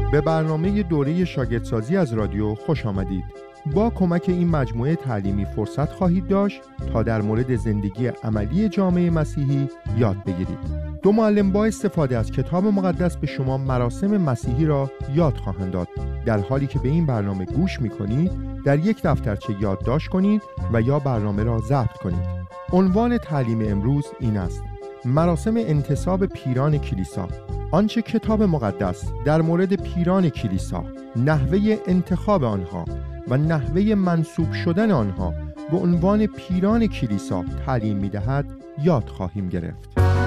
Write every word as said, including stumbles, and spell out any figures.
به برنامه دوره شاگردسازی از رادیو خوش آمدید. با کمک این مجموعه تعلیمی فرصت خواهید داشت تا در مورد زندگی عملی جامعه مسیحی یاد بگیرید. دو معلم با استفاده از کتاب مقدس به شما مراسم مسیحی را یاد خواهند داد. در حالی که به این برنامه گوش می‌کنید، در یک دفترچه یادداشت کنید و یا برنامه را ضبط کنید. عنوان تعلیم امروز این است: مراسم انتصاب پیران کلیسا. آنچه کتاب مقدس در مورد پیران کلیسا، نحوه انتخاب آنها و نحوه منصوب شدن آنها به عنوان پیران کلیسا تعلیم می‌دهد یاد خواهیم گرفت.